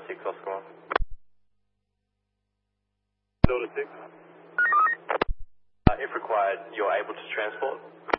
6 Oscar 1. Delta 6. If required, you're able to transport.